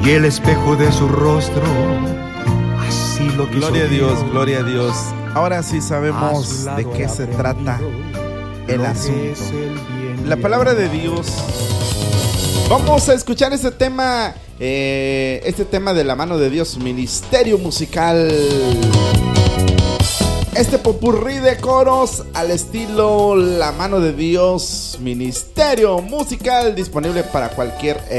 y el espejo de su rostro así lo quiso. Gloria a Dios, gloria a Dios. Ahora sí sabemos de qué se trata el asunto. La palabra de Dios. Vamos a escuchar este tema de la mano de Dios, ministerio musical. Este popurrí de coros al estilo La Mano de Dios, ministerio musical, disponible para cualquier